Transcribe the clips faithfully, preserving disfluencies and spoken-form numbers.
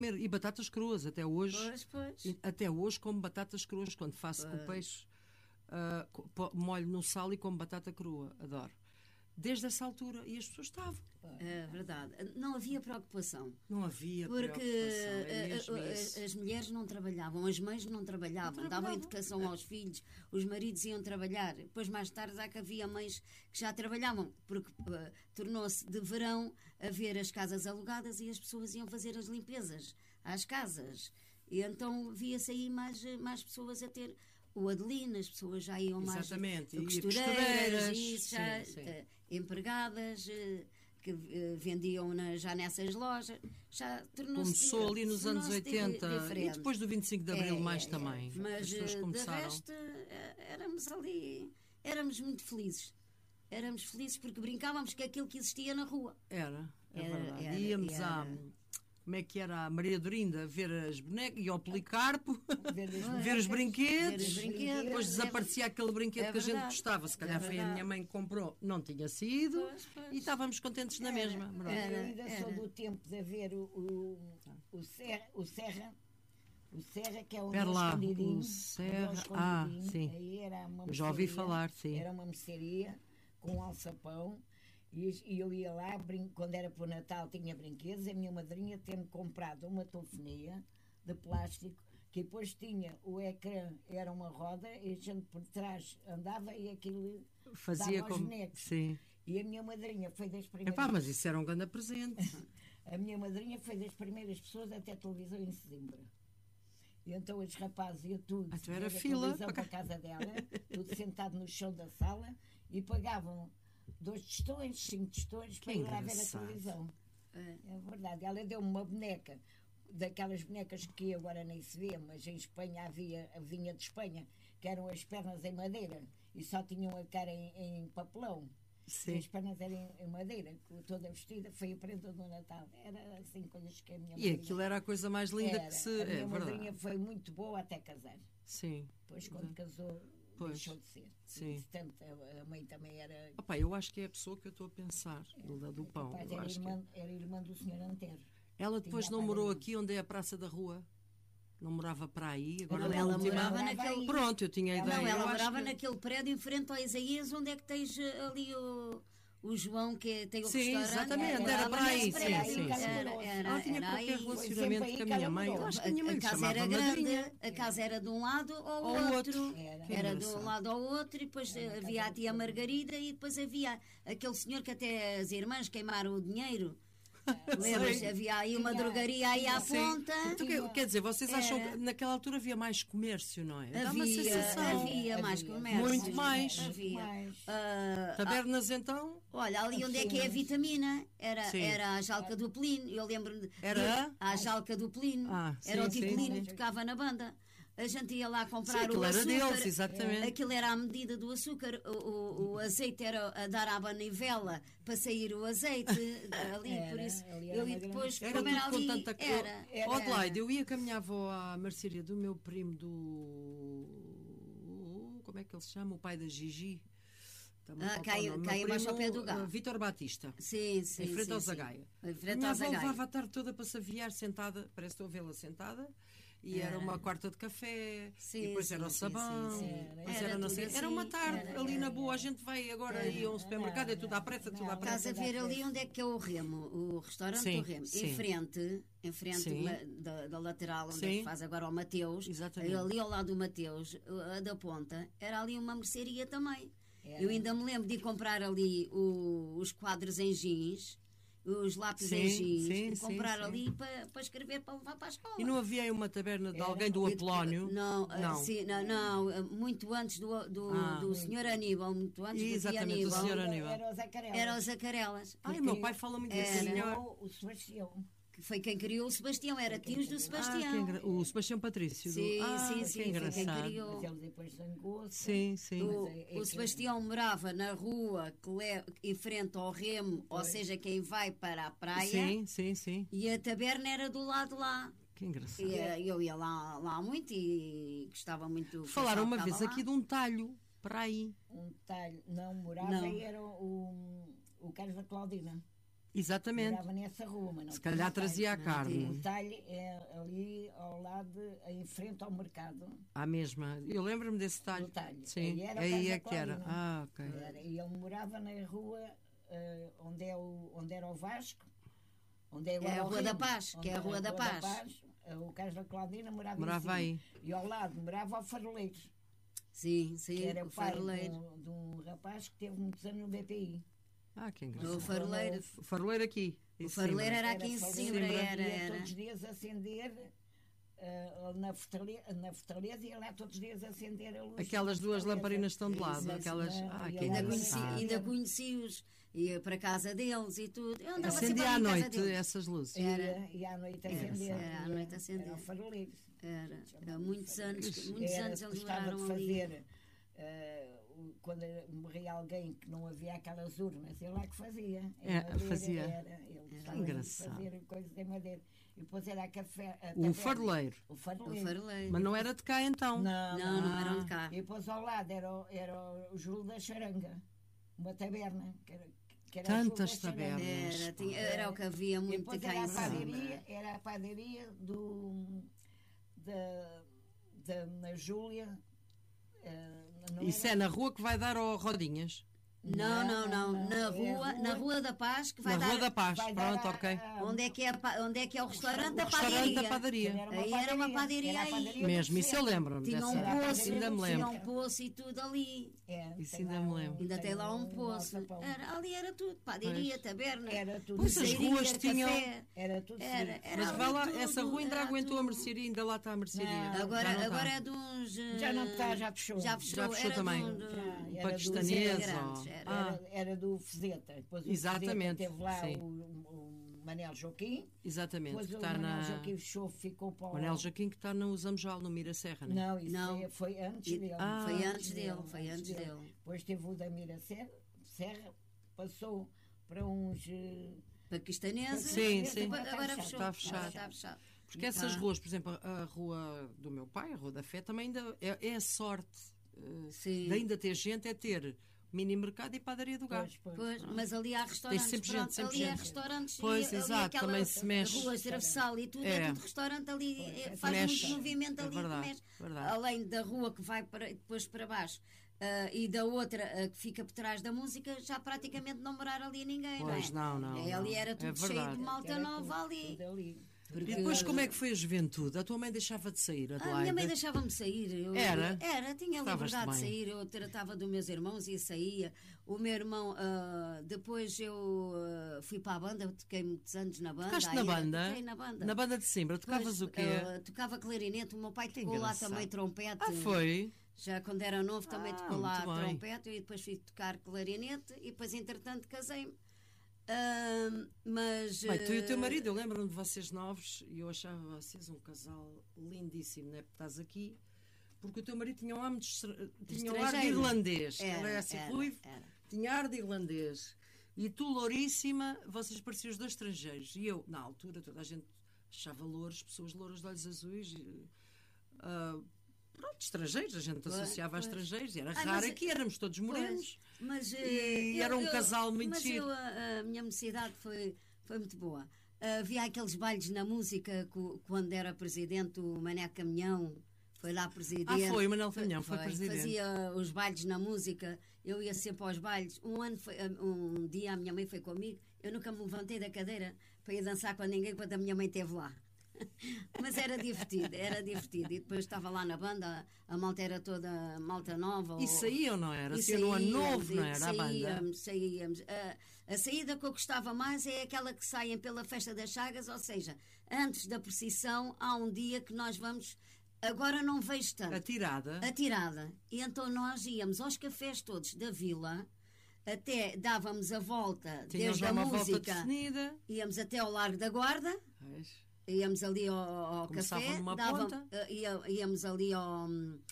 E batatas cruas, até hoje. Pois, pois. E Até hoje como batatas cruas, quando faço com o peixe, ah, co- po- molho no sal e como batata crua. Adoro. Desde essa altura. E as pessoas estavam. É verdade. Não havia preocupação. Não havia Porque preocupação. É eh, mesmo eh, isso. as mulheres não trabalhavam, as mães não trabalhavam, Não davam trabalhavam. educação aos filhos, os maridos iam trabalhar. Depois, mais tarde, já que havia mães que já trabalhavam, porque eh, tornou-se de verão haver as casas alugadas e as pessoas iam fazer as limpezas às casas. E então via-se aí mais, mais pessoas a ter o Adelina, as pessoas já iam mais Exatamente, eh, e costureiras, costureiras, e isso já, sim, sim. eh, empregadas. eh, que eh, vendiam na- já nessas lojas, já tornou-se... Começou ali nos anos tornou-se di- oitenta e diferente. depois do vinte e cinco de Abril É, mais é, também. é. Mas As pessoas eh, de começaram. resto eh, éramos ali, éramos muito felizes. Éramos felizes porque brincávamos com aquilo que existia na rua. Era, é Era, verdade. era, Íamos era. à... Como é que era? A Maria Dorinda ver as bonecas e ao Policarpo Ver as ver os bonecas, brinquedos, ver os brinquedos. depois É- desaparecia aquele brinquedo é que a gente verdade. gostava, se calhar É foi a verdade. minha mãe que comprou, não tinha sido, Pois, pois. e estávamos contentes na mesma. Era, verdade. Era, eu ainda sou era. do tempo de haver o, o, o, Serra, o Serra, o Serra, que é o Espera meu lá, escondidinho. o Serra- meu ah, escondidinho. sim. Aí era uma Eu já ouvi mercearia, falar, sim. Era uma mercearia com um alçapão. E e eu ia lá, brin- quando era para o Natal tinha brinquedos, a minha madrinha tinha comprado uma telefonia de plástico, que depois tinha o ecrã, era uma roda, e a gente por trás andava e aquilo Fazia dava aos como. bonecos. Sim. E a minha madrinha foi das primeiras... Epá, mas isso era um grande presente. A minha madrinha foi das primeiras pessoas a ter televisão em Sesimbra. E então os rapazes iam tudo Ah, tu era ver a fila televisão para para cá. a casa dela, tudo sentado no chão da sala, e pagavam dois tostões, cinco tostões para Que ir lá ver a engraçado. televisão. É. É verdade. Ela deu-me uma boneca, daquelas bonecas que agora nem se vê, mas em Espanha havia, vinha de Espanha, que eram as pernas em madeira e só tinham a cara em, em papelão. Sim. As pernas eram em, em madeira, toda vestida, foi a prenda do Natal. Era assim coisas que a minha E madrinha- aquilo era a coisa mais linda Era. que se. A minha É madrinha verdade. foi muito boa até casar. Sim. Depois, quando casou, Pois. deixou de ser. Sim. E, portanto, a a mãe também era. Opa, eu acho que é a pessoa que eu estou a pensar, do, do pão. capaz, Eu era, acho que é. irmã, era irmã do senhor Antero. Ela depois Tinha não a morou padrinha. aqui onde é a Praça da Rua. Não morava para aí. Agora Não, na ela última- morava Morava naquele... aí. Pronto, eu tinha a Ela- ideia. Não, eu ela acho morava que- naquele prédio em frente ao Isaías, onde é que tens eh, ali o, o João, que tem o Sim, restaurante. exatamente, era Morava para aí, nesse sim, prédio. sim, sim. Era, era, Ela tinha era qualquer aí. relacionamento sempre aí com a que minha ela mãe. Eu morou. acho que a minha mãe A lhe casa chamava era grande, madrinha. a casa era de um lado ou Ou outro. outro. Era. Que Era de engraçado. um lado ao outro, e depois Era uma havia a casa tia de Margarida, e depois havia aquele senhor que até as irmãs queimaram o dinheiro. Lembras? Sei. Havia aí uma Tinha- drogaria aí à Sim. ponta. Então, quer, quer dizer, vocês acham Era. que naquela altura havia mais comércio, não é? Dá uma Havia, sensação. havia mais Havia. comércio. Muito mais. Havia. Mais. Ah, Tabernas, então? Olha, ali onde é que é a vitamina, era, Sim. era a Jalca do Pelino. Eu lembro-me. de- Era? de- A Jalca do Pelino. Ah, era sim, o Tito sim, Pelino sim. que tocava na banda. A gente ia lá comprar Sim, aquilo o era açúcar. deles, exatamente. Aquilo era à medida do açúcar. O, o, o azeite era a dar à manivela para sair o azeite. Ali, Era, por isso. ali era Eu uma e depois, grande- Era como era tudo ali. com tanta coisa. Era. Ó, era. Adelaide, eu ia com a minha avó à mercearia do meu primo do. Como é que ele se chama? O pai da Gigi. Está-me a Ah, faltar cai- o nome. cai Meu abaixo ao primo, pé do galo. uh, Vítor Batista. Sim, sim. Em frente sim, ao sim. Zagaia. Em A frente minha ao avó Zagaia. levava a tarde toda para se aviar, sentada, parece que estou a vê-la sentada, e era uma quarta de café, Sim, e depois sim, era o sim, sabão, sim, sim. depois Era era, não tudo sei, assim, era uma tarde era, ali era, na boa, a gente vai agora ir a um supermercado, é tudo à pressa, tudo à Estás pressa. a ver ali onde é que é o Remo, o restaurante Sim, do Remo. sim. Em frente, em frente Sim. la- da, da lateral onde é Sim. que faz agora o Mateus, Exatamente. ali ao lado do Mateus, a da ponta, era ali uma mercearia também. Era. Eu ainda me lembro de ir comprar ali o- os quadros em giz, os lápis Sim, em giz, sim, e sim, comprar sim. ali para, para escrever para levar para a escola. E não havia aí uma taberna de Era. alguém do Apolónio? Não, ah, não. sim, não, não, muito antes do, do, Ah. do senhor Aníbal, muito antes Exatamente, do do Aníbal. senhor Aníbal. Era o Zacarelas. Era os Acarelas. Ai, o meu pai fala muito desse Era. senhor. O Sebastião. Que foi quem criou o Sebastião, era tios do Ah, que Sebastião. engra- o Sebastião Patrício. do- Sim, ah, sim, que sim, foi quem engraçado. criou. Mas ele depois zangou-se. Sim, sim. O, Mas é- é o que- Sebastião morava na rua que le, em frente ao Remo, ou seja, quem vai para a praia, Sim, sim, sim. e a taberna era do lado lá. Que engraçado. E, eh, eu ia lá, lá muito e gostava muito. Falaram uma estava vez lá. aqui de um talho, para aí. Um talho não morava Não. e era o, o Carlos da Claudina. Exatamente. Morava nessa rua, mas não Se tinha calhar um talho. trazia a carne. O talho é ali ao lado, em frente ao mercado. À mesma. Eu lembro-me desse talho. Do talho. Sim, Aí era aí Casa é que era. Claudina. Ah, ok. Era, e ele morava na rua eh, onde, é o, onde era o Vasco, onde é, agora É a o Rua da Rio, Paz, onde que é a era Rua da Paz. eh, o Carlos da Claudina morava, Morava em aí. cima. E ao lado morava o Faroleiro, Sim, que sim, era o pai de faroleiro. um, de um rapaz que teve muitos anos no B P I. Ah, que O engraçado. faroleiro. O faroleiro aqui. em O faroleiro cima. era aqui em faroleiro, Sesimbra, ia era, era. todos os dias acender eh, na, fortaleza, na fortaleza, ia lá todos os dias acender a luz. Aquelas da duas fortaleza. lamparina estão de lado. Exato. Aquelas... Ah, E que ela Ainda conheci, engraçado. ainda conheci-os, ia para a casa deles e tudo. Eu andava sempre Acendia ali à em casa noite deles. essas luzes. Era. Ia, ia à noite acender. Era à noite acender. Era o faroleiro. Era, há muitos anos, muitos Era, anos eles gostava de moraram ali. fazer, eh, o- quando morria alguém que não havia aquelas urnas, ele lá que fazia. Em É, madeira, fazia. Era, ele gostava de engraçado. fazer coisas em madeira. E depois era a café. A O taberna. faroleiro. O O faroleiro. faroleiro. Mas não era de cá então. Não, Não, não Ah. eram de cá. E depois ao lado era, o- era o Júlio da Charanga, uma taberna. Que era, que era o Júlio Tantas da Charanga. tabernas. Era, tinha- era o que havia E muito depois cá era em a cima. padaria, era a padaria do, da, da na Júlia. eh, não Isso era- é na rua que vai dar ao Rodinhas. Não, não, não. Na é a rua, na Rua da Paz, que vai Na dar. Rua da Paz. vai dar Pronto, a- ok. a- Onde é que é, a pa- onde é, que é o restaurante da O restaurante da padaria? padaria. Aí era uma padaria era a aí. padaria do Mesmo, isso eu centro. lembro-me Tinha um dessa. Era a poço, padaria Ainda me do tinha lembro. um poço e tudo ali. É, Isso tem ainda lá me um- lembro. Ainda tem lá um um poço. alçapão. Era, ali era tudo. Padaria, Pois. taberna. Era tudo. Pois, as mercearia, ruas tinham- café. Era tudo Era, serviço. era Mas ali vai lá, tudo, essa rua ainda era aguentou a tudo. mercearia, ainda lá está a mercearia. Não. Já Agora, não está. agora é de uns. eh, Já não está, já fechou. Já fechou, Já fechou era também. de um- de- Já, era Paquistanês, do- grandes, ó. era. Ah, Era, era do Fezeta. Depois o Exatamente, Fezeta teve lá sim. o, o Manel Joaquim. exatamente. Depois Que o está Manel na... Joaquim fechou, ficou para o... Manel Joaquim que está no Zamjal, no Mira Serra, né? Não, isso Não. é- foi antes E- dele. Ah. Foi antes dele, foi antes dele. Depois teve o da Mira Serra, Serra passou para uns... eh, Paquistaneses. Sim, e sim. depois- Agora Está fechou. Está fechado. Agora está fechado. Porque essas Ah. ruas, por exemplo, a rua do meu pai, a Rua da Fé, também ainda é, é a sorte eh, Sim. de ainda ter gente, é ter mini mercado e padaria do gás. pois, pois. Pois, mas ali há restaurantes. sempre gente, pronto, sempre ali há gente. restaurantes. Pois, e ali exato, aquela também se mexe. Ruas de travessal e tudo, é, É. tudo restaurante ali. Pois, eh, é faz mexe. muito movimento É ali. verdade, mexe. verdade. Além da rua que vai para, depois para baixo. ah, e da outra ah, que fica por trás da música, já praticamente não morar ali ninguém, Pois, não é? não, não, É, ali não. era É tudo cheio verdade. de malta Era nova tudo- ali. tudo ali. Porque- E depois como é que foi a juventude? A tua mãe deixava de sair, A Adelaide? minha mãe deixava-me sair. Eu, Era? Era, tinha Estavas-te liberdade de bem. sair. Eu tratava dos meus irmãos e saía. O meu irmão, ah, depois eu ah, fui para a banda, eu toquei muitos anos na banda. Tocaste aí na era- banda? Toquei na banda. Na banda de Simbra, tocavas Pois, o quê? ah, tocava clarinete. O meu pai tocou lá engraçado. também trompete. Ah, foi? Já quando era novo também Ah, tocou lá muito bem. trompete e depois fui tocar clarinete e depois entretanto casei-me. Ah, mas Bem, tu e o teu ah, marido, eu lembro-me de vocês novos e eu achava vocês um casal lindíssimo, não é? Porque estás aqui. Porque o teu marido tinha um ar, de estra- tinha um ar de Estrangeiro. irlandês. Era, Ele era assim era, ruivo, era. tinha ar de irlandês. E tu, louríssima, vocês pareciam os dois estrangeiros. E eu, na altura, toda a gente achava louros, pessoas louras de olhos azuis. e, ah, pronto, estrangeiros, a gente Pois, associava a pois. estrangeiros. E era Ah, raro mas- aqui, éramos todos morenos. Pois, mas, E eh, era um eu- casal muito mas giro. eu, a, a minha mocidade foi, foi muito boa. Havia aqueles bailes na música co- quando era presidente o Mané Caminhão, foi lá presidente. Ah, foi, o Manuel Caminhão foi presidente. Fazia os bailes na música, eu ia sempre aos bailes. Um, ano foi, um dia a minha mãe foi comigo, eu nunca me levantei da cadeira para ir dançar com ninguém quando a minha mãe esteve lá. Mas era divertido, era divertido. E depois estava lá na banda, a malta era toda malta nova. E ou- saíam, não era? e Saíam no ano novo, e não era? A banda. Saíamos, saíamos. A, a saída que eu gostava mais é aquela que saem pela Festa das Chagas, ou seja, antes da procissão há um dia que nós vamos. Agora não vejo tanto. A tirada. A tirada. E então nós íamos aos cafés todos da vila, até dávamos a volta Tinham desde já a uma volta música, definida. íamos até ao Largo da Guarda. Pois. Íamos ali ao, ao Começavam café, numa davam- ponta. eh, ia- íamos ali ao,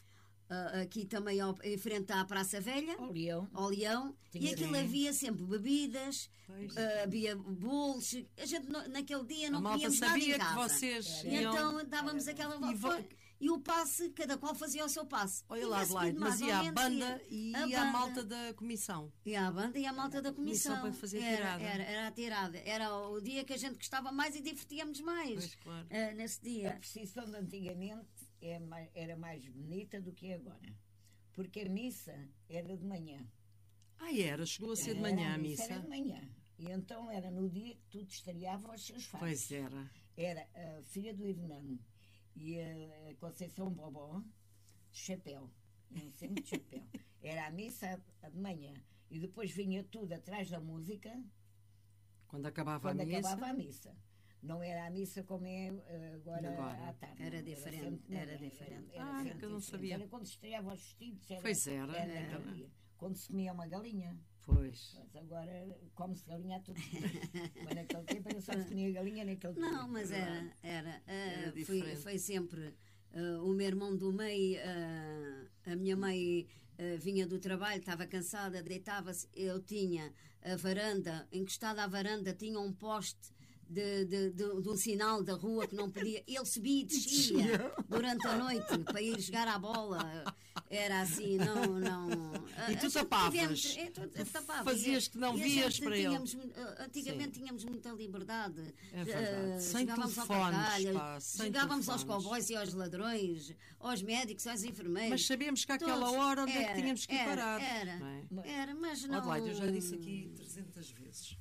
ah, aqui também ao, em frente à Praça Velha, Ao Leão. ao Leão, Tinha e aquilo sim. havia sempre bebidas, Pois. ah, havia bolos. A gente no- naquele dia não A malta comíamos nada em sabia que casa. vocês E iam... então dávamos aquela E volta. vo- E o passe, cada qual fazia o seu passe. Olha Tinha lá, seguido Adelaide, mais mas ou ia a menos, banda e a ia a banda. malta da comissão. E a banda e a malta da comissão. comissão para fazer era, tirada. Era, era a tirada. Era o dia que a gente gostava mais e divertíamos mais. Pois, claro. eh, nesse A dia. procissão de antigamente é mais- era mais bonita do que agora. Porque a missa era de manhã. Ah, era, chegou a ser de Era, manhã a Era missa. de manhã. E então era no dia que tudo estreava aos seus fatos. Pois era. Era a filha do Hernando e a Conceição Bobó de chapéu. Iam sempre de chapéu. Era a missa a de manhã. E depois vinha tudo atrás da música Quando acabava quando a missa. acabava a missa. Não era a missa como é eh, agora, Agora. à tarde. Era não. diferente, sempre de manhã, era diferente. Era, Ah, sempre que eu não diferente. sabia. Era quando se estreava os vestidos. Era, Pois era, era era. naquele dia. Quando se comia uma galinha. Pois. Mas agora come-se galinha a tudo. Mas naquele tempo era só se comia galinha naquele dia. Não, mas era. era, eh, Era foi, diferente. foi sempre eh, o meu irmão do meio, eh, a minha mãe eh, vinha do trabalho, estava cansada, deitava-se. Eu tinha a varanda, encostada à varanda, tinha um poste. De, de, de, de um sinal da rua que não podia. Ele subia e descia durante a noite para ir jogar à bola. Era assim, não. não. E tu A gente tapavas? tivemos- é, tu- eu tapava. Fazias E- que não e a vias gente para ele. tínhamos mu- Antigamente tínhamos muita liberdade. É verdade. Eh, Sem jogávamos ao telefones, caralho, pá, sem jogávamos aos telefones. cowboys e aos ladrões, aos médicos, aos enfermeiros. Mas sabíamos que àquela Todos. hora onde é que Era, tínhamos que ir era, parar. Era, não é? era, mas não. Adelaide, eu já disse aqui trezentas vezes.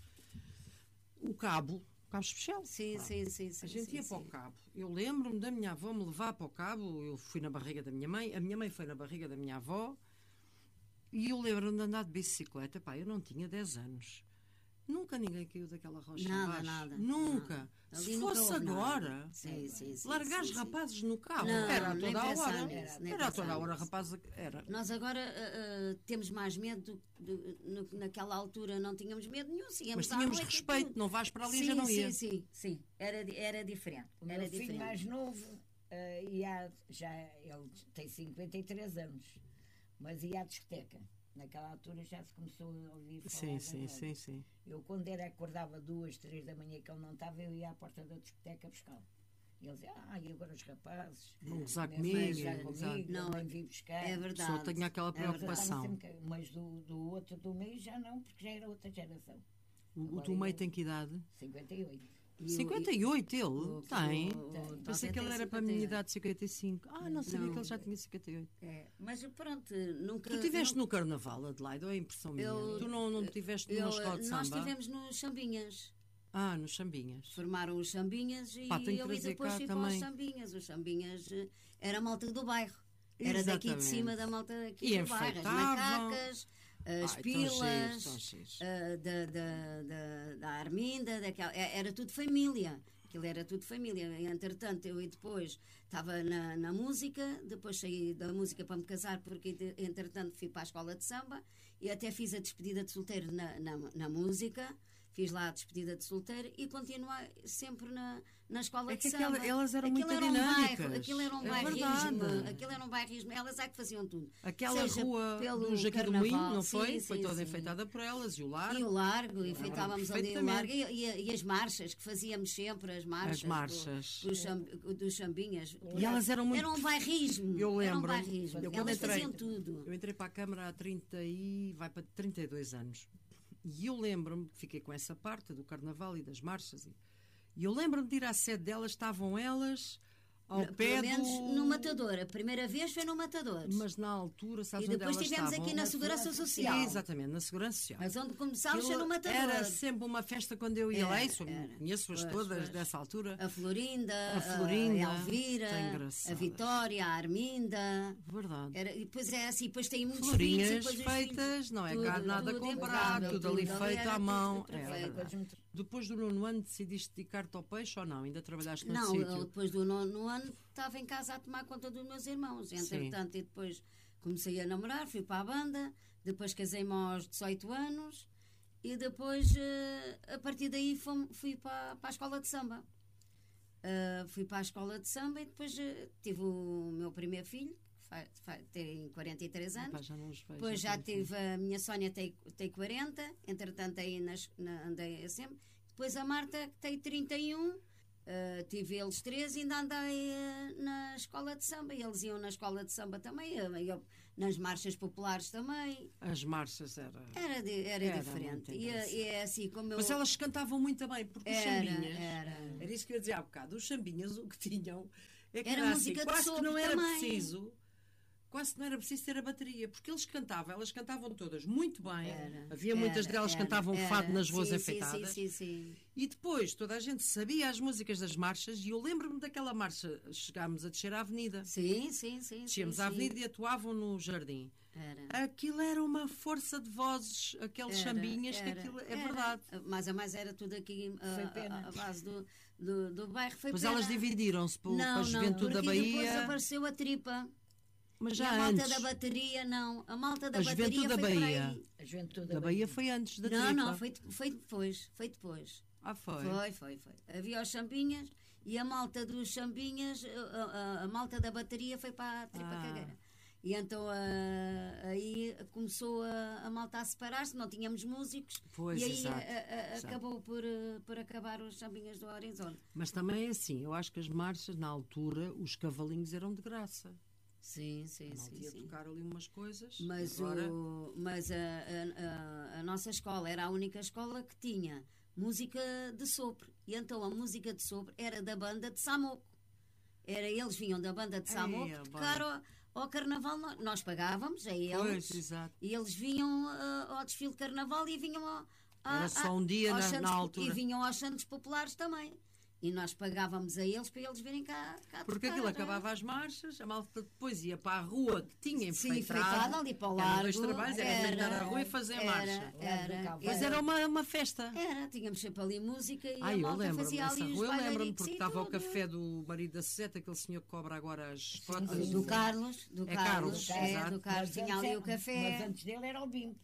O cabo, o cabo especial. Sim, Pronto. sim, sim. sim A gente sim, ia para o sim. cabo. Eu lembro-me da minha avó me levar para o cabo. Eu fui na barriga da minha mãe. A minha mãe foi na barriga da minha avó. E eu lembro-me de andar de bicicleta. Pá, eu não tinha dez anos. Nunca ninguém caiu daquela rocha Nada, abaixo. nada, Nunca. nada. Ali Se nunca fosse houve nada. agora, Sim, sim, sim, largar sim, os sim. rapazes no carro. Não, era a nem toda a pensar hora. nisso, nem Era a pensar toda a hora, nisso. rapaz. Era. Nós agora ah, ah, temos mais medo, do- do- no- naquela altura não tínhamos medo nenhum, Mas íamos à tínhamos noite e respeito. tudo. Não vais para ali, sim, já não sim, ia. sim, sim, era, di- era diferente. O era meu filho diferente. mais novo eh, ia, já ele tem cinquenta e três anos, mas ia à discoteca. Naquela altura já se começou a ouvir falar. Sim, da sim, rádio. sim, sim. Eu, quando era, acordava duas, três da manhã que ele não estava, eu ia à porta da discoteca buscá-lo. E ele dizia, ah, e agora os rapazes? Vão gozar Minha comigo, mãe já exato. comigo, Não, não, nem vi buscar. É A verdade. pessoa tinha aquela É verdade. Mas eu estava preocupação. sempre ca- Mas do, do outro do meio já não, porque já era outra geração. O, o Agora teu meio eu- tem que idade? cinquenta e oito. E o- cinquenta e oito ele? o- Tem. o- o- Pensei o- que ele era para a minha idade de cinquenta e cinco. Ah, não sabia Não. que ele já tinha cinquenta e oito. É, mas pronto, nunca. Tu estiveste nunca- no Carnaval, Adelaide, ou é impressão minha? Eu- tu não, não estiveste eu- numa escola de Nós samba? estivemos nos Chambinhas. Ah, nos Chambinhas. Formaram os Chambinhas e Pá, tenho que eu e trazer depois cá fui para os também. Chambinhas. Os Chambinhas eh, era a malta do bairro. Era daqui de Exatamente. cima da malta aqui E do bairro. As enfeitavam. macacas, as Ai, tão pilas, giros, tão giros. ah, da, da, da, da Arminda, daquela, é- era tudo família. Aquilo era tudo família. Entretanto, eu e depois estava na, na música, depois saí da música para me casar, porque de- entretanto fui para a escola de samba e até fiz a despedida de solteiro na, na, na música. Fiz lá a despedida de solteiro e continuei sempre na, na escola É de que samba. aquela- elas eram Aquilo muito era um dinâmicas. bairro, aquilo era um É bairrismo. verdade. Aquilo era um bairrismo. Elas é que faziam tudo. Aquela Seja rua pelo do Jaquim do carnaval, Moinho, não sim, foi? sim, foi toda sim. enfeitada por elas e o lar. E o largo, e Lembro-me enfeitávamos ali o perfeitamente. largo. E, e- e as marchas, que fazíamos sempre, as marchas. As marchas. Do, dos, cham- dos chambinhas. E elas eram muito- Era um bairrismo. Eu Era um lembro. bairrismo. Eu quando Elas entrei, faziam tudo. eu entrei para a Câmara há trinta e vai para trinta e dois anos. E eu lembro-me que fiquei com essa parte do Carnaval e das marchas. E e eu lembro-me de ir à sede delas, estavam elas ao Pelo pé menos do... no Matador. A primeira vez foi no Matador. Mas na altura, sabes E depois onde elas estivemos estavam? aqui na Segurança Social. Exatamente, na Segurança Social. Mas onde começámos foi Aquilo no Matador. Era sempre uma festa quando eu ia Era, lá. Isso, era. conheço-as Pois, todas pois. dessa altura. A Florinda, A Florinda, a Elvira, tão a engraçadas. Vitória, a Arminda. Verdade. Era, e depois é assim, depois tem muitos Florinhas filhos. e depois os feitas, filhos- não é tudo, cá nada tudo comprado, impecável, tudo ali tudo feito era à tudo mão. perfeito. É verdade. Depois do nono ano decidiste dedicar-te ao peixe ou não? Ainda trabalhaste no Não, sítio? eu, depois do nono ano estava em casa a tomar conta dos meus irmãos. Entretanto, e depois comecei a namorar, fui para a banda, depois casei-me aos dezoito anos e depois, eh, a partir daí, fui, fui para, para a escola de samba. Eh, fui para a escola de samba e depois eh, tive o meu primeiro filho, que fa- fa- tem quarenta e três anos. Epá, já não os vejo, Depois já não tenho tive a minha Sónia, tem, tem quarenta, entretanto aí nas, na, andei a sempre. Depois a Marta, que tem trinta e um, uh, tive eles três e ainda andei uh, na escola de samba. Eles iam na escola de samba também, eu, eu nas marchas populares também. As marchas era. Era, de- era, Era diferente. muito E, engraçado. e é assim como eu. Mas elas cantavam muito bem, porque os Era, chambinhas. era. Era isso que eu ia dizer há bocado. Os chambinhas, o que tinham é que Era era, música assim, de quase que não sopro era também. preciso. Quase que não era preciso ter a bateria, porque eles cantavam, elas cantavam todas muito bem. Era, Havia muitas era, delas que era, cantavam era. fado nas ruas Sim, afeitadas. Sim, sim, sim, sim. E depois toda a gente sabia as músicas das marchas e eu lembro-me daquela marcha. Chegámos a descer a avenida. Sim, sim, sim. Descíamos sim, a sim. avenida e atuavam no jardim. Era. Aquilo era uma força de vozes, aqueles Era, chambinhas, que era, aquilo é era. verdade. Mais a mais era tudo aqui a, Foi a- pena. a base do, do, do bairro. Foi Pois pena. elas dividiram-se para Não, a não, juventude da porque depois Bahia. apareceu a tripa. Mas E já a malta antes. da bateria, não. A malta da A bateria juventude da foi por Bahia. aí. A juventude Da Bahia foi antes da Não, tripa. não, foi, foi depois. Foi depois. Ah, foi. Foi, foi, foi. Havia os chambinhas e a malta dos chambinhas, a, a- a malta da bateria foi para a tripa Ah. cagueira. E então ah, aí começou a, a malta a separar-se, não tínhamos músicos. Pois, e aí exato, a- a- exato. acabou por, ah, por acabar os chambinhas do Horizonte. Mas também é assim, eu acho que as marchas, na altura, os cavalinhos eram de graça. Sim, sim, A sim. malta ia sim. tocar ali umas coisas. Mas, agora... o, mas a, a- a- a nossa escola era a única escola que tinha música de sopro. E então a música de sopro era da banda de Samoco. Era, eles vinham da banda de Samoco Ei, tocar ao, ao carnaval. nó- Nós pagávamos a eles. Pois, exato. E eles vinham ah, ao desfile de carnaval e vinham ao, a- Era só um dia aos na- Santos na Po- altura. E vinham aos Santos Populares também. E nós pagávamos a eles para eles virem cá, cá Porque tocar, aquilo ah. acabava as marchas, a malta depois ia para a rua que tinha Sim, enfeitado. enfeitada ali para o Eram dois largo. trabalhos, era enfeitar a rua e fazer a era, marcha. Era, Mas era uma, uma festa. Era, tínhamos sempre ali música e Ai, a eu malta lembro-me fazia dessa ali os rua, eu lembro-me bailaritos porque e estava o tudo. café do marido da Suzete, aquele senhor que cobra agora as cotas. Do Carlos, do É Carlos, Carlos, é, exato. do Carlos tinha ali o Mas café. antes dele era o Bimbo.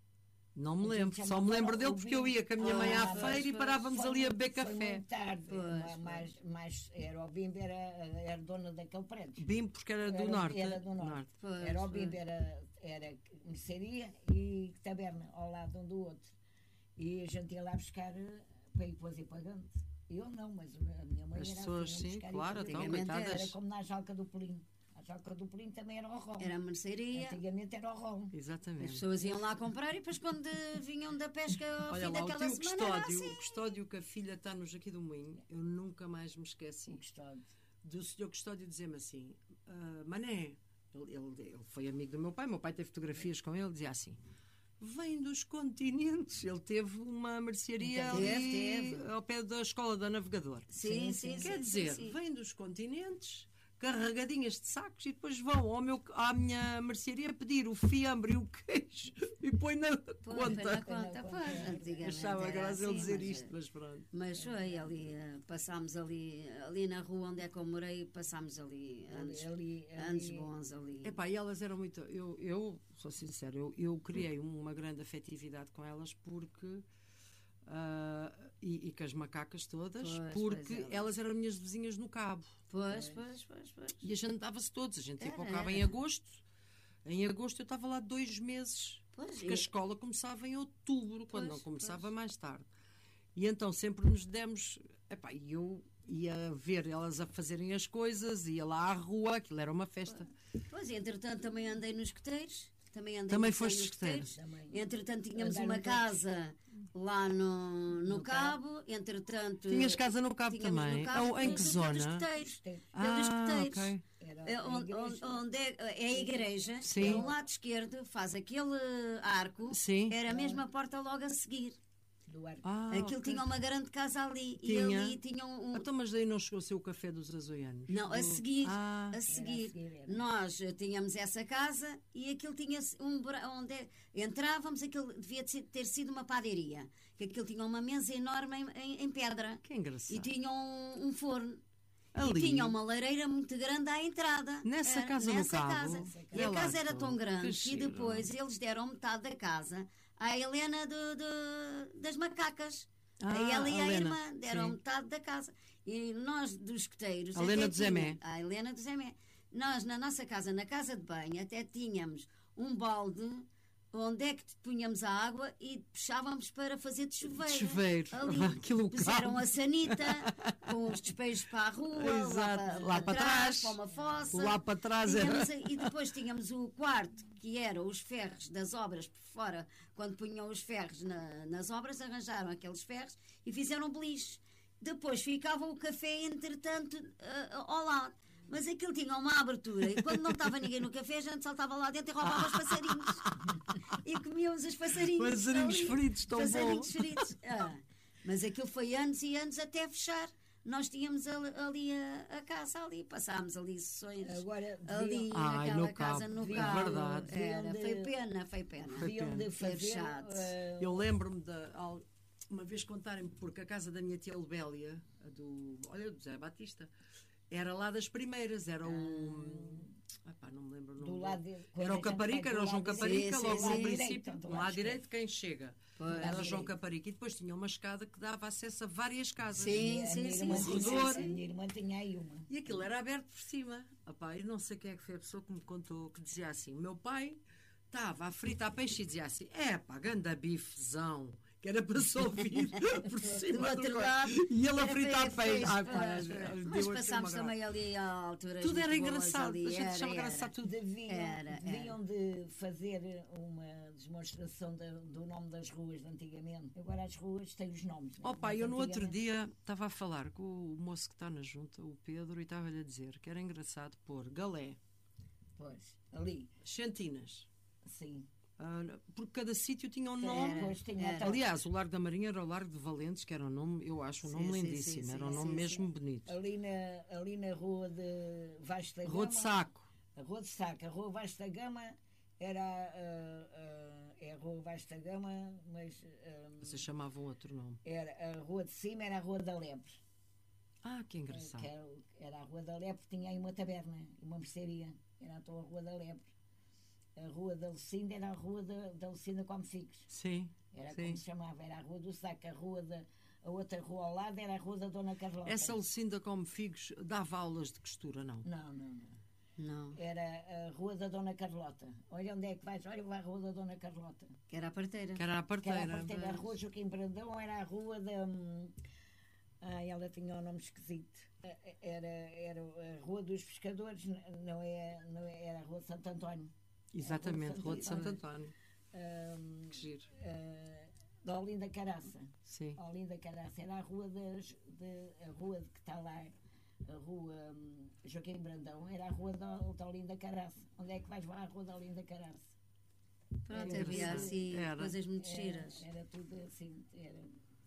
Não me A gente lembro, só chamava me lembro dele o porque eu vinho. ia com a minha mãe à Ah, feira e pois, parávamos Foi ali a muito- beber foi café. muito tarde. Pois, mas, mas, mas era o Bimbo, era, era dona daquele prédio. Bimbo, porque era do Era- norte. era do norte. Pois, Era o pois. Bimbo, era, era mercearia e taberna ao lado um do outro. E a gente ia lá buscar eh, para ir depois ir pagando. Eu não, mas a minha mãe As era pessoas, assim, ia sim, buscar e claro, pagar. então, Antigamente coitadas. Era como na Jalca do Pelim. A Jalca do Pelim também era o rolo. Era a mercearia. Antigamente era o rolo. As Exatamente. pessoas iam lá comprar e depois quando vinham da pesca ao Olha fim lá, o daquela tio semana era custódio, assim. o custódio que a filha está-nos aqui do Moinho, eu nunca mais me esqueci Gostado. do senhor custódio dizer-me assim: "Ah, Mané, ele, ele, ele foi amigo do meu pai, meu pai teve fotografias com ele, dizia assim. Vem dos continentes. Ele teve uma mercearia Teve, ali teve. ao pé da escola da Navegador. Sim, Sim, sim, sim. Quer sim, dizer, sim. vêm dos continentes, carregadinhas de sacos, e depois vão ao meu, à minha mercearia pedir o fiambre e o queijo e põe na Pois, foi conta. na conta, pois, antigamente Achava era graça ele assim, dizer mas, isto, mas pronto. Mas foi ali, eh, passámos ali, ali na rua onde é que eu morei, passámos ali anos, Ali- ali- anos bons ali. Epá, e elas eram muito. Eu, eu sou sincero, eu, eu criei uma grande afetividade com elas porque. ah, e, e com as macacas todas, Pois, porque pois, elas. elas eram minhas vizinhas no Cabo. Pois, pois, pois, pois. E a gente dava-se todos. A gente ia para o Era, Cabo em era. agosto. Em agosto eu estava lá dois meses. Pois, Porque e- a escola começava em outubro, quando Pois, não começava pois. mais tarde. E então sempre nos demos. Epá, e eu ia ver elas a fazerem as coisas, ia lá à rua, aquilo era uma festa. Pois, entretanto também andei nos escuteiros. Também andei Também nos foste escuteiros. escuteiro? Também. Entretanto tínhamos Andaram uma todos. casa lá no, no, No Cabo. Entretanto. Tinhas casa no Cabo tínhamos no também? Cabo, Ou em que pelos zona? escuteiros. Pelos Ah, escuteiros. ok. Era É, a onde, igreja. onde- onde é, é a igreja, Sim. do lado esquerdo, faz aquele arco, Sim. era a mesma porta logo a seguir. Do arco. Ah, Aquilo ok. tinha uma grande casa ali. E Tinha. ali tinha um. Então, mas daí não chegou a ser o café dos azoianos? Não, a seguir, Ah. a seguir, seguir, era. nós eh, tínhamos essa casa e aquilo tinha um bra- onde é- entrávamos, aquilo devia ter ter sido uma padaria, que aquilo tinha uma mesa enorme em, em- em pedra Que engraçado. e tinha um, um forno. Ali? E tinha uma lareira muito grande à entrada. Nessa Era- casa no nessa Cabo? casa. E Vê a lá casa era tu, tão que grande que, giro. depois eles deram metade da casa à Helena de- de- das macacas. Ah, a ela e a a Helena, irmã deram sim. metade da casa. E nós, dos escuteiros... A Helena até do Zé Mé. tinha- A Helena do Zé Mé. nós na nossa casa, na casa de banho, até tínhamos um balde onde é que punhamos a água e puxávamos para fazer de chuveiro. De chuveiro. Ali Aquilo puseram calmo. a sanita com os despejos para a rua, Exato. lá, para, Lá para trás, trás. para uma fossa. Lá para trás era- Tínhamos a- E depois tínhamos o quarto, que eram os ferros das obras por fora. Quando punham os ferros na- nas obras, arranjaram aqueles ferros e fizeram beliche. Depois ficava o café, entretanto, ah, ao lado. Mas aquilo tinha uma abertura e quando não estava ninguém no café, a gente saltava lá dentro e roubava os passarinhos. E comíamos os passarinhos. Passarinhos ali. fritos, tão Passarinhos bom. fritos. Ah, mas aquilo foi anos e anos até fechar. Nós tínhamos ali, ali a, a casa ali, passámos ali sessões Agora, ali deviam- Ai, naquela no casa Cabo, no é Cabo. verdade. Era, Deviam foi de- pena, foi pena. Foi deviam pena. de fazer fechado. eh, Eu lembro-me de al- uma vez contarem-me, porque a casa da minha tia Lebélia, a do, olha, do José Batista, era lá das primeiras, era o. Ah, pá, não me lembro o nome. do dele. lado de, quando Era a o gente Caparica, vai era do o João lado Caparica, Sim, sim, logo sim. no Sim, princípio, do do lado direito, quem chega. Pois. Era o João direito. Caparica. E depois tinha uma escada que dava acesso a várias casas. Sim, A sim, minha sim, irmã sim, tinha- sim, A minha irmã tinha aí uma. E aquilo era aberto por cima. Epá, eu não sei quem é que foi a pessoa que me contou, que dizia assim: o meu pai estava a fritar peixe e dizia assim: é pá, ganda bifezão. Que era para se ouvir por cima Do outro coisa. lado, E ele a era fritar para- peixe. Ai, pois, pá, pois. deu Mas aqui passámos uma também ali a alturas Tudo era muito boas engraçado. ali. A gente Era, achava era. engraçado tudo. Deviam, Era, deviam de fazer uma demonstração da- do nome das ruas de antigamente. Agora as ruas têm os nomes. né? Opa, Mas eu no outro antigamente- dia estava a falar com o moço que está na junta, o Pedro, e estava-lhe a dizer que era engraçado pôr Galé, Pois, ali, Xantinas, sim. ah, porque cada sítio tinha um nome. Era, Pois tinha era. até- Aliás, o Largo da Marinha era o Largo de Valentes, que era um nome, eu acho um Sim, nome sim, lindíssimo, sim, era sim, um nome sim, mesmo bonito. Ali na, ali na rua de Vasco da Gama. Rua de Saco, A Rua de Saco, a Rua Vasco da Gama era ah, ah, é a Rua Vasco da Gama, mas ah, vocês chamavam outro nome. era a Rua de Cima era a Rua da Lebre. Ah, que Que engraçado. era, o- era a Rua da Lebre, tinha aí uma taberna, uma mercearia. Era então a Rua da Lebre. A Rua da Lucinda era a Rua da, da Lucinda Come Figos. Sim, Era sim. como se chamava, era a Rua do Saco. A, rua da, a outra rua ao lado era a Rua da Dona Carlota. Essa Lucinda como figos dava aulas de costura, não? Não, não, não. Não, Era a Rua da Dona Carlota. Olha onde é que vais, olha, vai à Rua da Dona Carlota. que era a parteira. Que era a Que era a parteira. parteira, a Rua Joaquim Brandão era a Rua da. hum, Ah, ela tinha um nome esquisito. Ah, Era, era a Rua dos Pescadores, n- não, é, não é, era a Rua de Santo António. Exatamente, Rua de Santo Santo António. Hum, Que giro. ah, da Olinda Caraça. Sim. A Olinda Caraça era a rua das, de, a rua que está lá, a rua hum, Joaquim Brandão, era a rua da, da Olinda Caraça. Onde é que vais lá à rua da Olinda Caraça? Pronto, Era havia engraçado. assim Era. coisas muito Era, giras. era tudo assim. Era,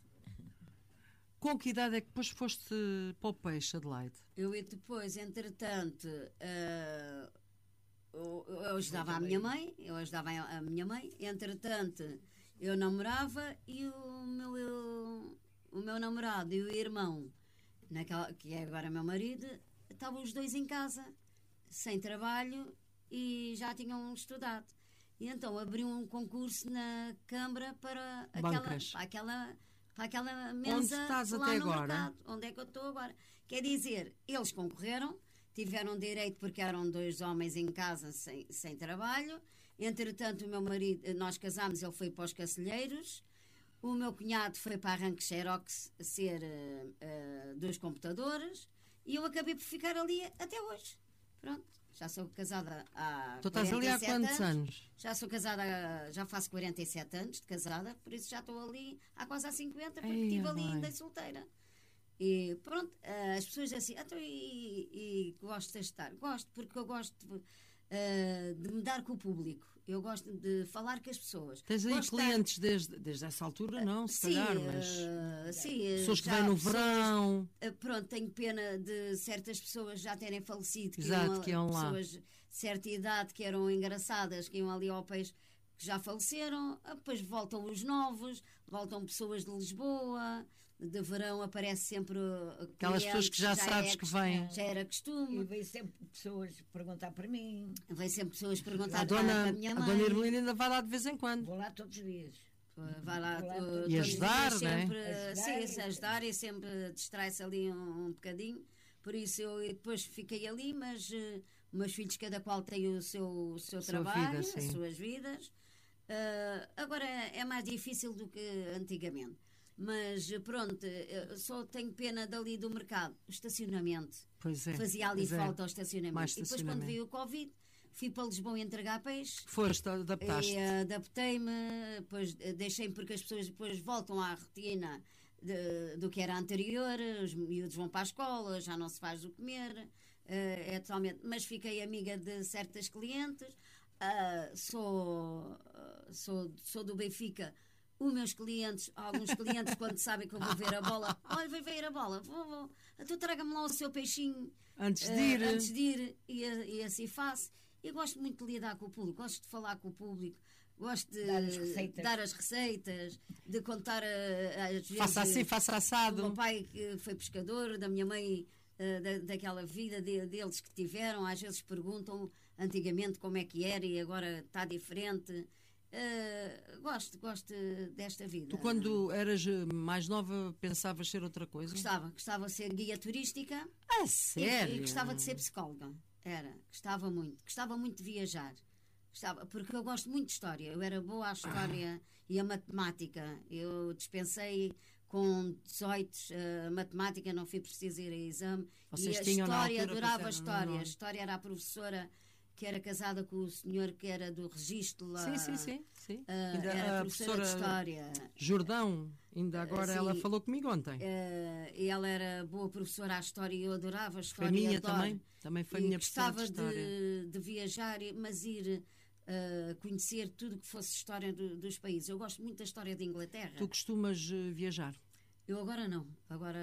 Com que idade é que depois foste para o peixe, Adelaide? Eu e depois, entretanto, ah, eu, eu ajudava a minha mãe, eu ajudava a minha mãe, entretanto, eu namorava e o meu, eu- o meu namorado e o irmão, naquela, que é agora meu marido, estavam os dois em casa, sem trabalho e já tinham estudado. E então abriu um concurso na Câmara para aquela, Bancas. para aquela, para aquela mesa estás lá até no agora? mercado. Onde é que eu estou agora? Quer dizer, eles concorreram, tiveram direito porque eram dois homens em casa sem, sem trabalho. Entretanto, o meu marido, nós casámos, ele foi para os Cacilheiros. O meu cunhado foi para a Arranque Xerox ser eh, eh, dos computadores. E eu acabei por ficar ali até hoje. Pronto, já sou casada há Tu estás ali há quarenta e sete quantos anos? Já sou casada, já faço quarenta e sete anos de casada, por isso já estou ali há quase há cinquenta, porque Ei, estive ali mãe. ainda solteira. E pronto, eh, as pessoas dizem assim, então, e, e gostas de estar? Gosto, porque eu gosto de, eh, de me dar com o público. Eu gosto de falar com as pessoas. Tens aí Gosto de estar- clientes desde, desde essa altura, não? Se Sim, calhar, mas. eh, sim, Pessoas que já vêm no pessoas- verão. Uh, pronto, tenho pena de certas pessoas já terem falecido, que, Exato, iam, que iam lá. pessoas de certa idade que eram engraçadas, que iam ali ao peixe, que já faleceram. Ah, depois voltam os novos, voltam pessoas de Lisboa, de verão aparece sempre uh, Aquelas pessoas clientes, que já sabes é que vêm. Já era e costume. veio sempre pessoas perguntar para mim. Vem sempre pessoas perguntar A para, dona, para a minha a mãe. dona Irmelina ainda vai lá de vez em quando. Vou lá todos os dias. Vai lá, Vou lá uh, todos E todos os ajudar, dias né? sempre, Ajudar sim, e- se ajudar e sempre distrai-se ali um, um bocadinho, Por isso eu depois fiquei ali, mas uh, meus filhos, cada qual tem o seu, o seu Sua trabalho, vida, as sim. suas vidas. Uh, agora é mais difícil do que antigamente. Mas pronto, uh, só tenho pena dali do mercado. O estacionamento. Pois é. Fazia ali pois é. falta ao estacionamento. Mais E depois, quando estacionamento. veio o Covid, fui para Lisboa entregar peixe. Foste, adaptaste. E adaptei-me, depois deixei-me porque as pessoas depois voltam à rotina de, do que era anterior, os miúdos vão para a escola, já não se faz o comer, é totalmente. Mas fiquei amiga de certas clientes, uh, sou, sou, sou do Benfica. Os meus clientes, alguns clientes, quando sabem que eu vou ver a bola, olha, vai ver a bola, vou, vou. Então traga-me lá o seu peixinho Antes de uh, ir. antes de ir e, e assim faço. Eu gosto muito de lidar com o público, gosto de falar com o público, gosto de Dar as receitas. dar as receitas, de contar uh, às vezes. Faça assim, faça do assado. meu pai que foi pescador, da minha mãe, uh, da, daquela vida de- deles que tiveram, às vezes perguntam antigamente como é que era e agora está diferente. Uh, gosto, gosto desta vida. Tu, quando eras eh, mais nova, pensavas ser outra coisa? Gostava, gostava de ser guia turística. Ah, E, sério? e gostava de ser psicóloga. Era, gostava muito. Gostava muito de viajar. Gostava, porque eu gosto muito de história. Eu era boa à história e a matemática. Eu dispensei com dezoito a matemática, não fui preciso ir a exame. Vocês e a tinham, na história, altura, adorava a pensaram, história. não, A história era a professora que era casada com o senhor que era do registro lá. Sim, sim, sim. sim. Ah, Ainda era a professora, de história. Jordão, ainda agora sim. ela falou comigo ontem. Ah, e ela era boa professora à história e eu adorava a história. Foi minha adoro. também. Também foi E minha professora de gostava história. de, de viajar, e- mas ir uh, conhecer tudo que fosse história do- dos países. Eu gosto muito da história de Inglaterra. Tu costumas eh, viajar? Eu agora não. Agora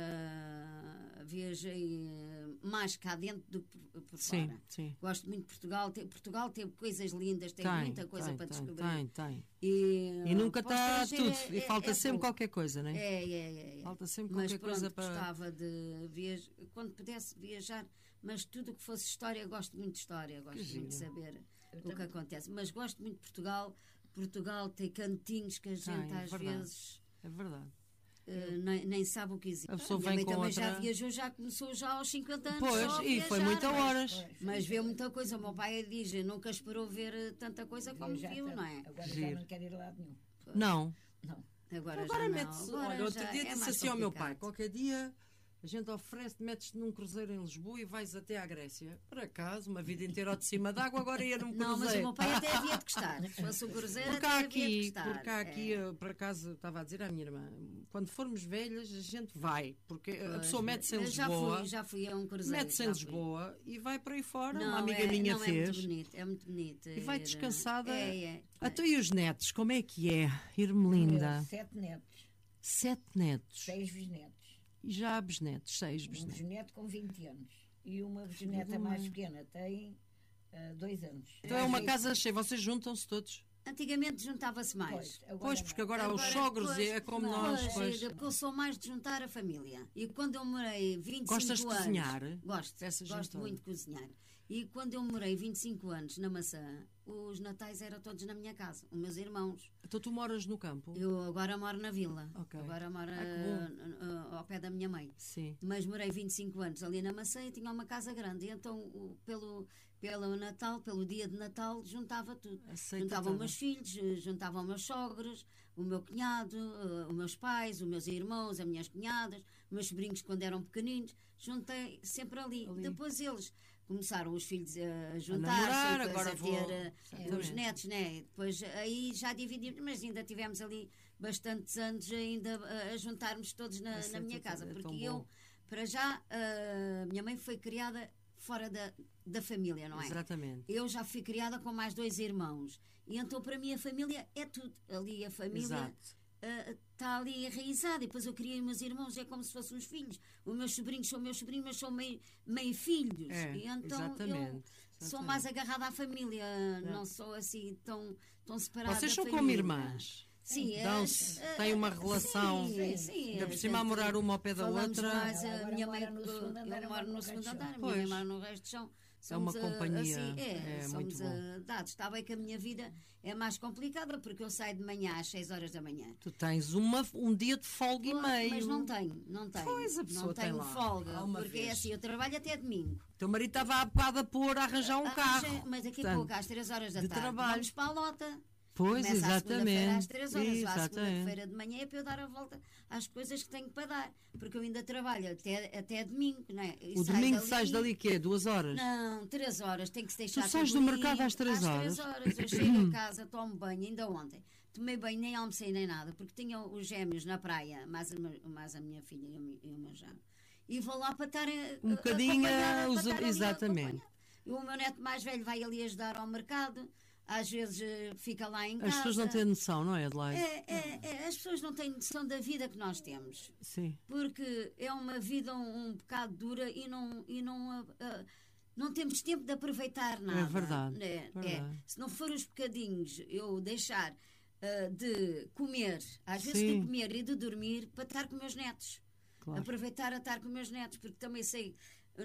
uh, viajei uh, mais cá dentro do que por, por Sim, fora. sim. Gosto muito de Portugal. Tem- Portugal tem coisas lindas, tem, Tem, muita coisa tem, para tem, descobrir. Tem, tem. E, E uh, nunca para o está estrangeiro tudo. é- E falta é sempre pouco. qualquer coisa, não é? É, é, é, é. Falta sempre Mas qualquer pronto, coisa para. gostava de viajar, quando pudesse viajar, mas tudo o que fosse história, gosto muito de história, gosto Que muito de giro. saber Eu o que também. acontece. Mas gosto muito de Portugal. Portugal tem cantinhos que a gente é às verdade. vezes É verdade. eh, nem, nem sabe o que existe. A pessoa Minha vem mãe com também outra- já viajou, já começou já aos cinquenta anos. Pois, só a e foi viajar, muitas mas- horas. Pois, Mas vê muita coisa. O meu pai diz, nunca esperou ver eh, tanta coisa como viajar viu, tanto. não é? Agora já Giro. não quero ir a lado nenhum. Não. Não. Agora, Agora já não. mete-se. Agora Olha, outro já dia é disse mais assim ao meu pai: complicado. qualquer dia a gente oferece, metes-te num cruzeiro em Lisboa e vais até à Grécia. Por acaso, uma vida inteira ao de cima d'água, agora ia num cruzeiro. Não, mas o meu pai até havia de gostar. Se fosse o cruzeiro, Porque até há havia de aqui, gostar. porque há aqui, É. eh, por acaso, estava a dizer à minha irmã: quando formos velhas, a gente vai. Porque a Pois, pessoa mete-se em mas já Lisboa, fui, já fui a um cruzeiro. mete-se em já fui. Lisboa e vai para aí fora. Não, uma amiga é, minha não, fez. É muito bonito, é muito bonito. E vai ir, descansada. É, é. Até e os netos, como é que é? Irmelinda. Eu, Sete netos, Sete netos. seis bisnetos. E já há bisnetos, seis Um bisnetos. bisneto com vinte anos. E uma bisneta Tudo mais bem. pequena tem ah, dois anos. Então é uma casa cheia, vocês juntam-se todos. Antigamente juntava-se mais. Pois, agora Pois, não. porque agora, há os Agora, sogros, pois, é como não, nós. Pois, Pois. é, porque eu sou mais de juntar a família. E quando eu morei vinte e cinco Gostas de anos... cozinhar? Gosto, Essa gente gosto toda. muito de cozinhar. E quando eu morei vinte e cinco anos na Maçã, os natais eram todos na minha casa, os meus irmãos. Então tu moras no campo? Eu agora moro na vila. Ok. Agora moro Ah, que eh, ao pé da minha mãe. Sim. Mas morei vinte e cinco anos ali na Maçã e tinha uma casa grande. E então, o- pelo, pelo Natal, pelo dia de Natal, juntava tudo. Aceita Juntava tudo. os meus filhos, eh, juntava os meus sogros, o meu cunhado, eh, os meus pais, os meus irmãos, as minhas cunhadas, os meus sobrinhos quando eram pequeninos. Juntei sempre ali. Ali. Depois eles começaram os filhos a namorar, juntar-se, depois agora a vou- ter eh, Exatamente. os netos, né? Depois aí já dividimos, mas ainda tivemos ali bastantes anos ainda a, a juntarmos todos na, na Aceita minha tudo, casa, é tão porque bom. eu, para já, a minha mãe foi criada fora da, da família, não é? Exatamente. Eu já fui criada com mais dois irmãos. E então, para mim, a família é tudo. Ali, a família Exato. está ali enraizada. E depois eu criei meus irmãos, é como se fossem os filhos. Os meus sobrinhos são meus sobrinhos, mas são meio, meio filhos. É, e então exatamente. eu sou Exatamente. mais agarrada à família. Não sou assim tão, tão separada Vocês da são como família. irmãs. Sim, é, Dão-se, é, têm uma relação. Sim, sim. Ainda por a cima a gente morar uma ao pé da falamos outra. mais, a Agora minha mora mãe, no segundo andar, eu eu moro moro no no segundo resto do andar, a chão. minha mãe Pois. mora no resto do chão. É uma somos, companhia. Assim, é, é somos muito bom. a, dados. Está bem que a minha vida é mais complicada, porque eu saio de manhã às seis horas da manhã. Tu tens uma, um dia de folga e meio. Mas não tenho, não tenho. Pois, a pessoa não tem tenho lá. folga, Há uma porque vez. é assim, eu trabalho até domingo. Teu marido estava há bocado a pôr, a arranjar um Ah, carro. Mas daqui a Portanto, pouco, às três horas da de tarde, trabalho. vamos para a lota. Pois, Começa à segunda-feira exatamente. às três horas, ou à Exatamente. segunda-feira de manhã é para eu dar a volta às coisas que tenho para dar, porque eu ainda trabalho até, até domingo, não é? E O saio domingo dali- sais dali quê? Duas horas? Não, três horas, tem que se deixar Tu sais tudo do mercado limpo. às três horas? Às três horas, eu chego a casa, tomo banho, ainda ontem. Tomei banho, nem almocei nem nada, porque tinha os gêmeos na praia, mais a, mais a minha filha e o meu- e o meu genro. E vou lá para estar a, Um bocadinho a, a para usa- estar ali a exatamente. acompanhar. E o meu neto mais velho vai ali ajudar ao mercado, às vezes eh, fica lá em casa. As pessoas não têm noção, não é, Adelaide? É, é, é, as pessoas não têm noção da vida que nós temos. Sim. Porque é uma vida um, um bocado dura e não, e não, ah, ah, não temos tempo de aproveitar nada. É verdade, É, é. verdade. Se não for os bocadinhos eu deixar ah, de comer, às vezes Sim. de comer e de dormir para estar com meus netos. Claro. Aproveitar a estar com meus netos, porque também sei,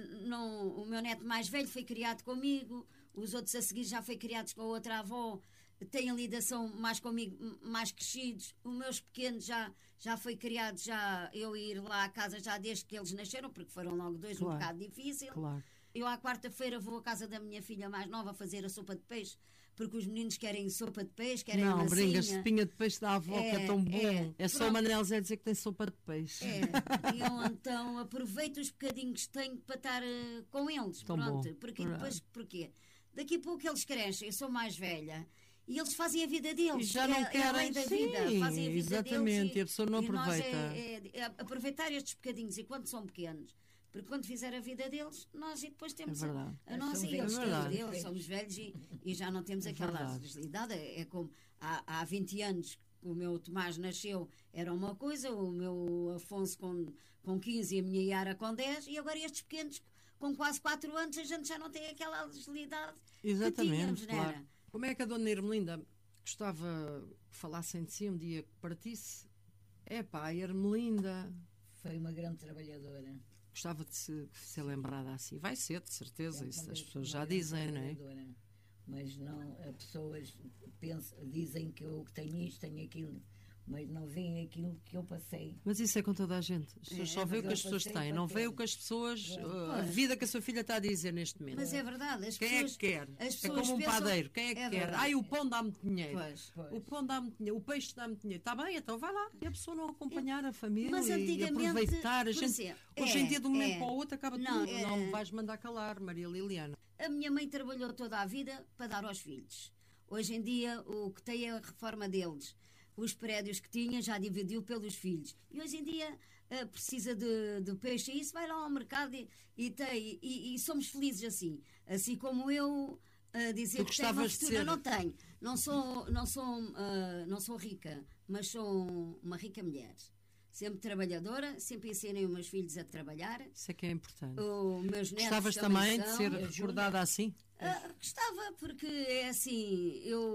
não, o meu neto mais velho foi criado comigo, os outros a seguir já foi criados com a outra avó, têm a ligação mais comigo, m- mais crescidos. Os meus pequenos já, já foi criado, já eu ir lá à casa já desde que eles nasceram, porque foram logo dois, Claro. um bocado difícil. Claro. Eu à quarta-feira vou à casa da minha filha mais nova fazer a sopa de peixe, porque os meninos querem sopa de peixe, querem Não, massinha. bringas, sopinha de peixe da avó, que é É, tão bom. é. É, só Pronto. o Manel Zé dizer que tem sopa de peixe. É, e eu então aproveito os bocadinhos que tenho para estar eh, com eles. Tão Pronto, bom, porque verdade. depois, porquê? Daqui a pouco eles crescem, eu sou mais velha. E eles fazem a vida deles. E já não é, é querem, além da sim, vida. Fazem a vida exatamente, deles e a pessoa não e nós aproveita. É, é- é aproveitar estes bocadinhos, e quando são pequenos. Porque quando fizer a vida deles, nós e depois temos É a, verdade. a nossa Somos e eles velhos, têm a verdade. deles, somos velhos e, e já não temos aquela verdade. agilidade. É, é como há, há vinte anos que o meu Tomás nasceu, era uma coisa, o meu Afonso com, com quinze e a minha Yara com dez, e agora estes pequenos com quase quatro anos, a gente já não tem aquela agilidade que Exatamente, tínhamos, não claro. era? Como é que a dona Ermelinda gostava que falassem de si um dia que partisse? É pá, a Ermelinda Foi uma grande trabalhadora. gostava de se, de ser lembrada assim. Vai ser, de certeza, Sempre isso uma as grande- pessoas uma já grande dizem, não é? trabalhadora. Mas não, as pessoas pensam, dizem que eu tenho isto, tenho aquilo, mas não veem aquilo que eu passei. Mas isso é com toda a gente. As pessoas É, só veem o que mas as eu pessoas passei têm, para não veem ter. o que as pessoas. uh, a Pois. vida que a sua filha está a dizer neste momento. Mas é verdade, as Quem pessoas. é que quer? As É pessoas como um pensam- padeiro. Quem é que é quer? verdade. Ai, o pão dá-me dinheiro. Pois. Pois. O pão dá-me dinheiro, o peixe dá-me dinheiro. Está bem, então vai lá. E a pessoa não acompanhar a família Mas e antigamente, aproveitar. A por gente, exemplo, hoje é, em dia, de um momento é. para o outro, acaba Não, tudo. é- Não me vais mandar calar, Maria Liliana. A minha mãe trabalhou toda a vida para dar aos filhos. Hoje em dia, o que tem é a reforma deles. Os prédios que tinha já dividiu pelos filhos. E hoje em dia eh, precisa de, de peixe. E isso vai lá ao mercado e, e tem. E, e somos felizes assim. Assim como eu a dizer Tu que tenho uma gostavas de fortuna. ser- Não tenho. Não sou, não, sou, ah, não sou rica, mas sou uma rica mulher. Sempre trabalhadora, sempre ensinei os meus filhos a trabalhar. Isso é que é importante. Os meus netos Gostavas também também de são. ser ajuda. recordada assim? Ah, gostava, porque é assim,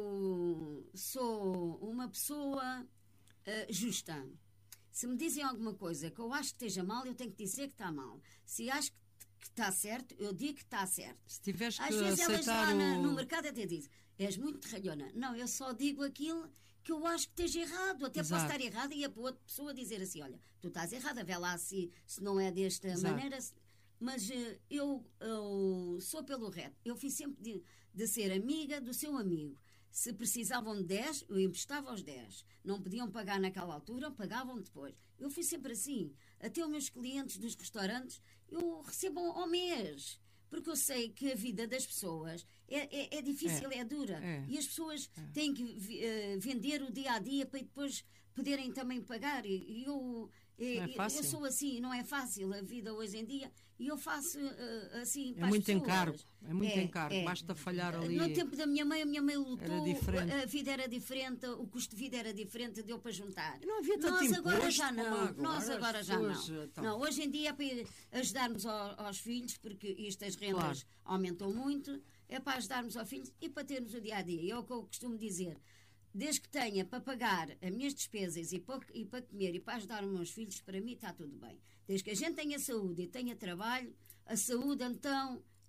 eu sou uma pessoa ah, justa. Se me dizem alguma coisa que eu acho que esteja mal, eu tenho que dizer que está mal. Se acho que que está certo, eu digo que está certo. Se tiveres que Às vezes elas aceitar lá na- o... no mercado até dizem, és muito ralhona. Não, eu só digo aquilo que eu acho que esteja errado. Até Exato. posso estar errada e a outra pessoa dizer assim, olha, tu estás errada, vê lá se, se não é desta Exato. maneira. Mas eh, eu, eu sou pelo reto. Eu fiz sempre de, de ser amiga do seu amigo. Se precisavam de dez, eu emprestava aos dez. Não podiam pagar naquela altura, pagavam depois. Eu fui sempre assim. Até os meus clientes dos restaurantes, eu recebo ao mês. Porque eu sei que a vida das pessoas é, é, é difícil, é, dura. É. E as pessoas têm que vi- eh, vender o dia a dia para depois poderem também pagar. E, e eu, eh, Não é fácil. eu sou assim, não é fácil a vida hoje em dia. E eu faço eh, assim É para as muito pessoas. encargo. É muito É, encargo. é. Basta falhar ali. No tempo da minha mãe, a minha mãe lutou, Era diferente. a vida era diferente, o custo de vida era diferente, deu para juntar. E não havia tanto Nós agora imposto já como não, agora, nós as agora já não. pessoas, então. Não, hoje em dia é para ajudarmos ao- aos filhos, porque isto as rendas Claro. aumentam muito, é para ajudarmos aos filhos e para termos o dia a dia. É o que eu costumo dizer. Desde que tenha para pagar as minhas despesas e para, e para comer e para ajudar os meus filhos, para mim está tudo bem. Desde que a gente tenha saúde e tenha trabalho, a saúde então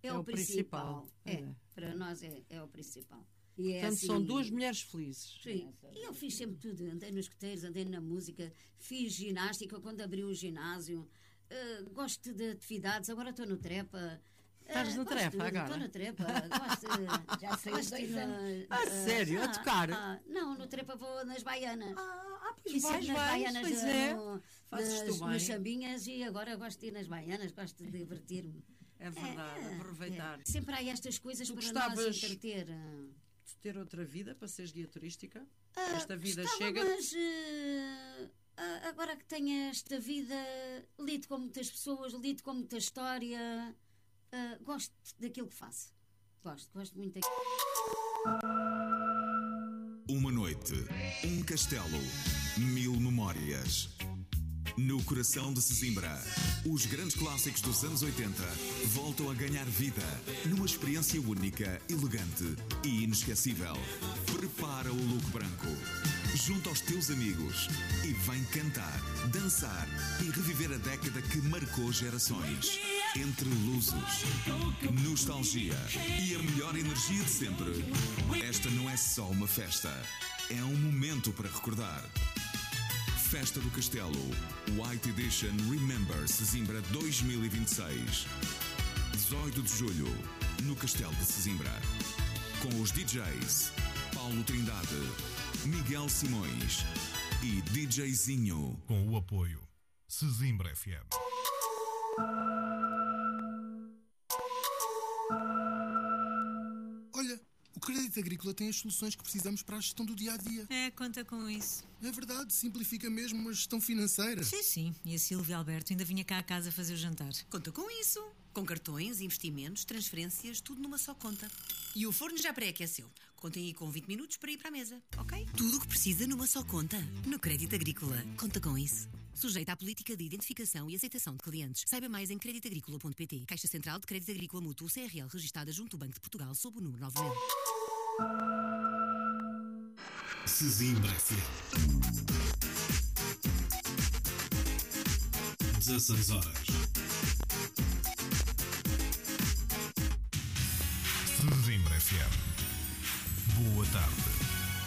é, É o o principal. principal. É, É. para nós é, é o principal. E é Portanto, assim- são duas mulheres felizes. Sim, e eu fiz sempre tudo. Andei nos escuteiros, andei na música, fiz ginástica quando abriu o ginásio. Uh, gosto de atividades, agora estou no trepa. Estás Uh, no gosto trepa de- agora? Estou no trepa. Gosto, Já saiu gosto de ir dois na- anos. Ah, uh, sério? A tocar? ah, não, no trepa vou nas baianas. Ah, ah, Fui pois vais, sempre nas vais, baianas, pois uh, é. no- Fazes tu nas, bem. nas sambinhas e agora gosto de ir nas baianas, gosto de divertir-me. É verdade, É, aproveitar. é. Sempre há estas coisas Tu para gostavas- nós entreter. uh. De ter outra vida para seres guia turística? Ah, Esta vida gostava, chega. Mas eh, ah, agora que tenho esta vida, lido com muitas pessoas, lido com muita história, ah, gosto daquilo que faço. Gosto, gosto muito daquilo. Uma noite, um castelo, mil memórias. No coração de Sesimbra, os grandes clássicos dos anos oitenta voltam a ganhar vida numa experiência única, elegante e inesquecível. Prepara o look branco, junto aos teus amigos e vem cantar, dançar e reviver a década que marcou gerações. Entre lusos, nostalgia e a melhor energia de sempre. Esta não é só uma festa, é um momento para recordar. Festa do Castelo, White Edition Remember Sesimbra dois mil e vinte e seis. dezoito de julho, no Castelo de Sesimbra. Com os D Js Paulo Trindade, Miguel Simões e DJzinho. Com o apoio Sesimbra F M. Olha, o Crédito Agrícola tem as soluções que precisamos para a gestão do dia-a-dia. É, conta com isso. É verdade, simplifica mesmo uma gestão financeira. Sim, sim. E a Silvia Alberto ainda vinha cá a casa fazer o jantar. Conta com isso. Com cartões, investimentos, transferências, tudo numa só conta. E o forno já pré-aqueceu. Contem aí com vinte minutos para ir para a mesa, ok? Tudo o que precisa numa só conta. No Crédito Agrícola. Conta com isso. Sujeita à política de identificação e aceitação de clientes. Saiba mais em crédito agrícola ponto pt. Caixa Central de Crédito Agrícola Mútuo C R L, registada junto ao Banco de Portugal sob o número nove mil. Sesimbra F M. dezasseis horas.